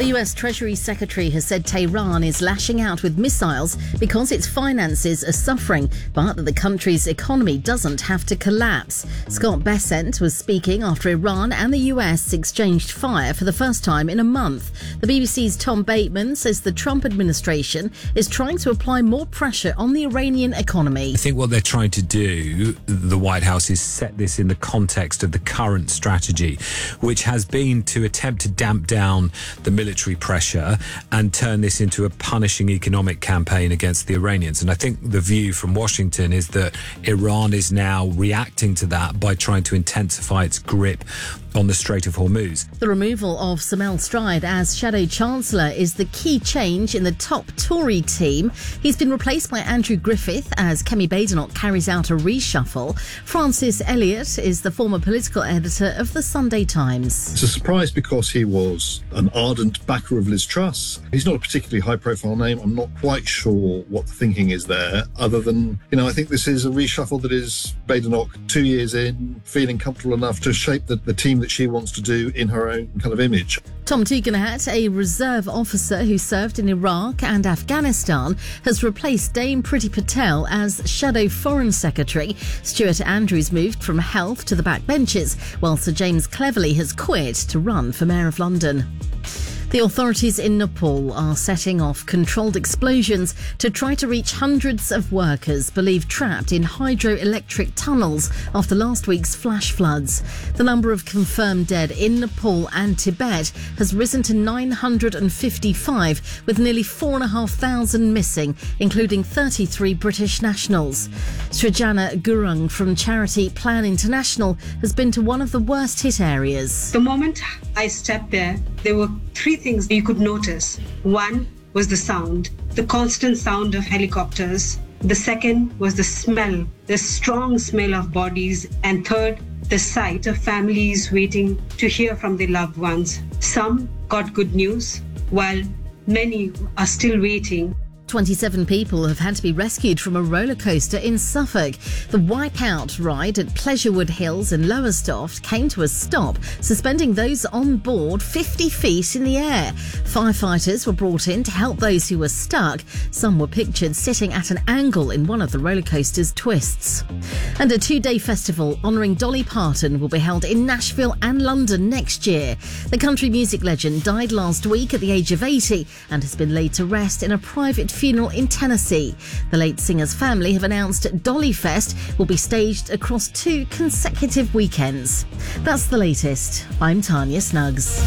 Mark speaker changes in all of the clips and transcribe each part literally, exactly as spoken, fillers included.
Speaker 1: The U S Treasury Secretary has said Tehran is lashing out with missiles because its finances are suffering, but that the country's economy doesn't have to collapse. Scott Bessent was speaking after Iran and the U S exchanged fire for the first time in a month. The B B C's Tom Bateman says the Trump administration is trying to apply more pressure on the Iranian economy.
Speaker 2: I think what they're trying to do, the White House, is set this in the context of the current strategy, which has been to attempt to damp down the military pressure and turn this into a punishing economic campaign against the Iranians. And I think the view from Washington is that Iran is now reacting to that by trying to intensify its grip on the Strait of Hormuz.
Speaker 1: The removal of Samel Stride as Shadow Chancellor is the key change in the top Tory team. He's been replaced by Andrew Griffith as Kemi Badenoch carries out a reshuffle. Francis Elliott is the former political editor of the Sunday Times.
Speaker 3: It's a surprise because he was an ardent backer of Liz Truss. He's not a particularly high-profile name. I'm not quite sure what the thinking is there, other than, you know, I think this is a reshuffle that is Badenoch two years in, feeling comfortable enough to shape the, the team that she wants to do in her own kind of image.
Speaker 1: Tom Tugendhat, a reserve officer who served in Iraq and Afghanistan, has replaced Dame Priti Patel as Shadow Foreign Secretary. Stuart Andrews moved from health to the backbenches, while Sir James Cleverly has quit to run for Mayor of London. The authorities in Nepal are setting off controlled explosions to try to reach hundreds of workers believed trapped in hydroelectric tunnels after last week's flash floods. The number of confirmed dead in Nepal and Tibet has risen to nine hundred fifty-five, with nearly four thousand five hundred missing, including thirty-three British nationals. Srijana Gurung from charity Plan International has been to one of the worst hit areas.
Speaker 4: The moment I stepped there, there were three things you could notice. One was the sound, the constant sound of helicopters. The second was the smell, the strong smell of bodies. And third, the sight of families waiting to hear from their loved ones. Some got good news, while many are still waiting.
Speaker 1: twenty-seven people have had to be rescued from a roller coaster in Suffolk. The Wipeout ride at Pleasurewood Hills in Lowestoft came to a stop, suspending those on board fifty feet in the air. Firefighters were brought in to help those who were stuck. Some were pictured sitting at an angle in one of the roller coaster's twists. And a two-day festival honouring Dolly Parton will be held in Nashville and London next year. The country music legend died last week at the age of eighty and has been laid to rest in a private funeral in Tennessee. The late singer's family have announced Dolly Fest will be staged across two consecutive weekends. That's the latest. I'm Tanya Snuggs.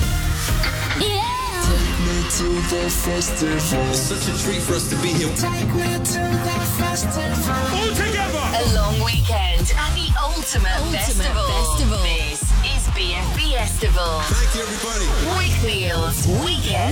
Speaker 5: Take me to the festival. It's such a treat for us to be here. Take me to the festival. All together.
Speaker 6: A long weekend at the ultimate, ultimate festival. festival. This is B F B Festival.
Speaker 5: Thank you, everybody.
Speaker 6: Wakefields Weekend